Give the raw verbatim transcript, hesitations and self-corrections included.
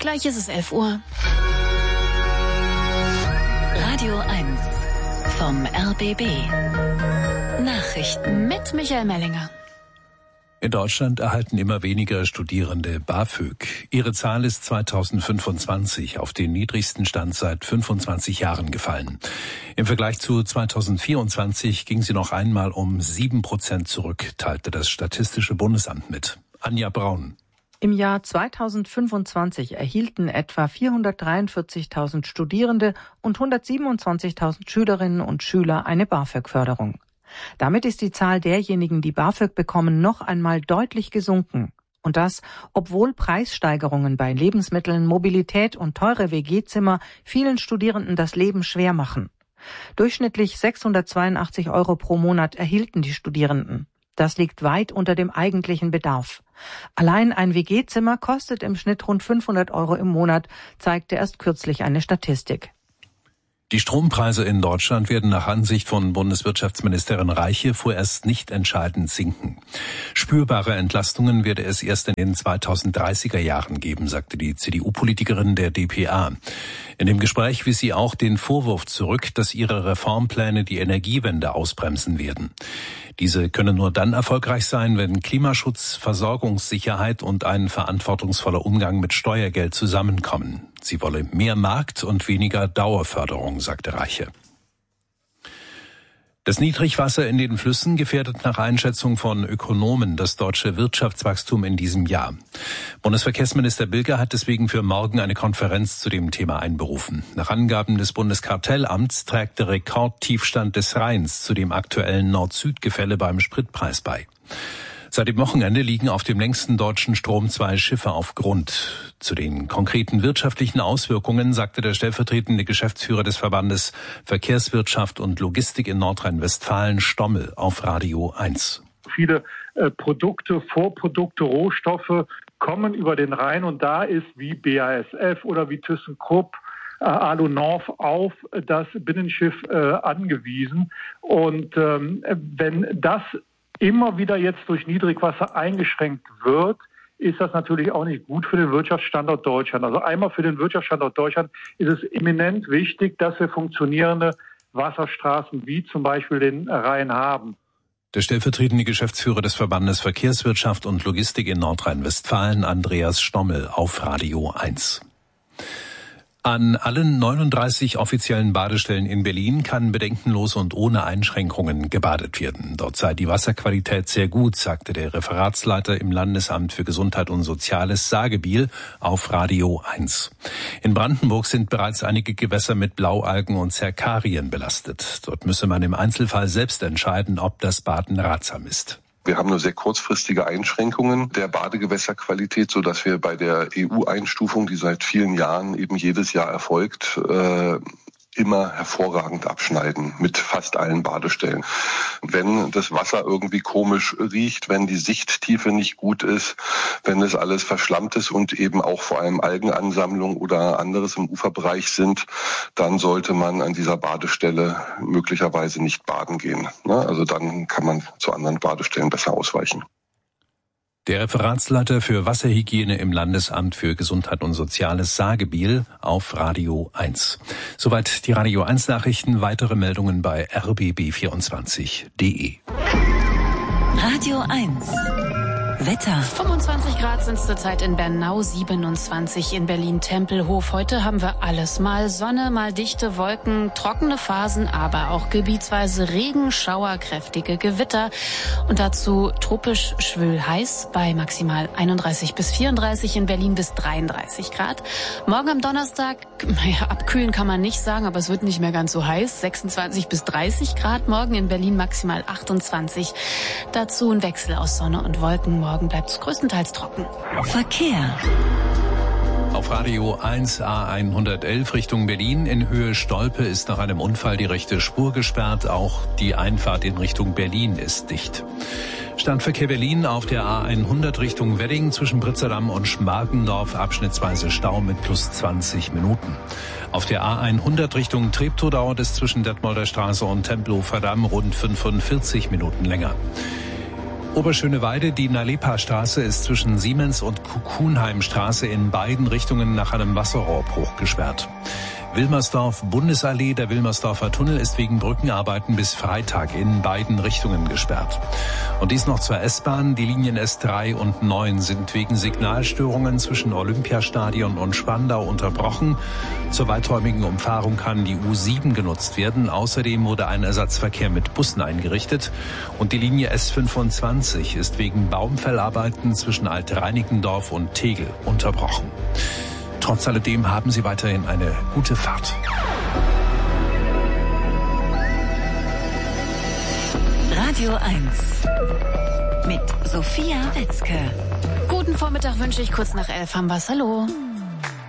Gleich ist es elf Uhr. Radio eins vom R B B. Nachrichten mit Michael Mellinger. In Deutschland erhalten immer weniger Studierende BAföG. Ihre Zahl ist zweitausendfünfundzwanzig auf den niedrigsten Stand seit fünfundzwanzig Jahren gefallen. Im Vergleich zu zweitausendvierundzwanzig ging sie noch einmal um sieben Prozent zurück, teilte das Statistische Bundesamt mit. Anja Braun. Im Jahr zweitausendfünfundzwanzig erhielten etwa vierhundertdreiundvierzigtausend Studierende und hundertsiebenundzwanzigtausend Schülerinnen und Schüler eine BAföG-Förderung. Damit ist die Zahl derjenigen, die BAföG bekommen, noch einmal deutlich gesunken. Und das, obwohl Preissteigerungen bei Lebensmitteln, Mobilität und teure W G-Zimmer vielen Studierenden das Leben schwer machen. Durchschnittlich sechshundertzweiundachtzig Euro pro Monat erhielten die Studierenden. Das liegt weit unter dem eigentlichen Bedarf. Allein ein W G-Zimmer kostet im Schnitt rund fünfhundert Euro im Monat, zeigte erst kürzlich eine Statistik. Die Strompreise in Deutschland werden nach Ansicht von Bundeswirtschaftsministerin Reiche vorerst nicht entscheidend sinken. Spürbare Entlastungen werde es erst in den zweitausenddreißiger Jahren geben, sagte die C D U-Politikerin der d p a. In dem Gespräch wies sie auch den Vorwurf zurück, dass ihre Reformpläne die Energiewende ausbremsen werden. Diese können nur dann erfolgreich sein, wenn Klimaschutz, Versorgungssicherheit und ein verantwortungsvoller Umgang mit Steuergeld zusammenkommen. Sie wolle mehr Markt und weniger Dauerförderung, sagte Reiche. Das Niedrigwasser in den Flüssen gefährdet nach Einschätzung von Ökonomen das deutsche Wirtschaftswachstum in diesem Jahr. Bundesverkehrsminister Bilger hat deswegen für morgen eine Konferenz zu dem Thema einberufen. Nach Angaben des Bundeskartellamts trägt der Rekordtiefstand des Rheins zu dem aktuellen Nord-Süd-Gefälle beim Spritpreis bei. Seit dem Wochenende liegen auf dem längsten deutschen Strom zwei Schiffe auf Grund. Zu den konkreten wirtschaftlichen Auswirkungen sagte der stellvertretende Geschäftsführer des Verbandes Verkehrswirtschaft und Logistik in Nordrhein-Westfalen, Stommel, auf Radio eins. Viele äh, Produkte, Vorprodukte, Rohstoffe kommen über den Rhein und da ist wie B A S F oder wie ThyssenKrupp, äh, Alunov auf das Binnenschiff äh, angewiesen. Und ähm, wenn das immer wieder jetzt durch Niedrigwasser eingeschränkt wird, ist das natürlich auch nicht gut für den Wirtschaftsstandort Deutschland. Also einmal für den Wirtschaftsstandort Deutschland ist es eminent wichtig, dass wir funktionierende Wasserstraßen wie zum Beispiel den Rhein haben. Der stellvertretende Geschäftsführer des Verbandes Verkehrswirtschaft und Logistik in Nordrhein-Westfalen, Andreas Stommel, auf Radio eins. An allen neununddreißig offiziellen Badestellen in Berlin kann bedenkenlos und ohne Einschränkungen gebadet werden. Dort sei die Wasserqualität sehr gut, sagte der Referatsleiter im Landesamt für Gesundheit und Soziales Sagebiel auf Radio eins. In Brandenburg sind bereits einige Gewässer mit Blaualgen und Zerkarien belastet. Dort müsse man im Einzelfall selbst entscheiden, ob das Baden ratsam ist. Wir haben nur sehr kurzfristige Einschränkungen der Badegewässerqualität, sodass wir bei der E U-Einstufung, die seit vielen Jahren eben jedes Jahr erfolgt, äh, immer hervorragend abschneiden mit fast allen Badestellen. Wenn das Wasser irgendwie komisch riecht, wenn die Sichttiefe nicht gut ist, wenn es alles verschlammt ist und eben auch vor allem Algenansammlung oder anderes im Uferbereich sind, dann sollte man an dieser Badestelle möglicherweise nicht baden gehen. Also dann kann man zu anderen Badestellen besser ausweichen. Der Referatsleiter für Wasserhygiene im Landesamt für Gesundheit und Soziales Sagebiel auf Radio eins. Soweit die Radio eins Nachrichten. Weitere Meldungen bei r b b vierundzwanzig punkt d e. Radio eins. Wetter. fünfundzwanzig Grad sind es zurzeit in Bernau, siebenundzwanzig in Berlin-Tempelhof. Heute haben wir alles. Mal Sonne, mal dichte Wolken, trockene Phasen, aber auch gebietsweise Regen, Schauer, kräftige Gewitter. Und dazu tropisch schwül heiß bei maximal einunddreißig bis vierunddreißig, in Berlin bis dreiunddreißig Grad. Morgen am Donnerstag, naja, abkühlen kann man nicht sagen, aber es wird nicht mehr ganz so heiß. sechsundzwanzig bis dreißig Grad. Morgen in Berlin maximal achtundzwanzig. Dazu ein Wechsel aus Sonne und Wolken. Morgen bleibt es größtenteils trocken. Verkehr. Auf Radio eins A hundertelf Richtung Berlin in Höhe Stolpe ist nach einem Unfall die rechte Spur gesperrt. Auch die Einfahrt in Richtung Berlin ist dicht. Standverkehr Berlin auf der A hundert Richtung Wedding zwischen Britzerdamm und Schmargendorf abschnittsweise Stau mit plus zwanzig Minuten. Auf der A hundert Richtung Treptow dauert es zwischen Detmolder Straße und Tempelhofer Damm rund fünfundvierzig Minuten länger. Oberschöneweide, die Nalepa-Straße ist zwischen Siemens- und Kuckuhnheimstraße in beiden Richtungen nach einem Wasserrohrbruch gesperrt. Wilmersdorf-Bundesallee, der Wilmersdorfer Tunnel ist wegen Brückenarbeiten bis Freitag in beiden Richtungen gesperrt. Und dies noch zur S-Bahn. Die Linien S drei und neun sind wegen Signalstörungen zwischen Olympiastadion und Spandau unterbrochen. Zur weiträumigen Umfahrung kann die U sieben genutzt werden. Außerdem wurde ein Ersatzverkehr mit Bussen eingerichtet. Und die Linie S fünfundzwanzig ist wegen Baumfellarbeiten zwischen Alt-Reinickendorf und Tegel unterbrochen. Trotz alledem haben Sie weiterhin eine gute Fahrt. Radio eins mit Sophia Wetzke. Guten Vormittag wünsche ich, kurz nach elf haben wir's. Hallo.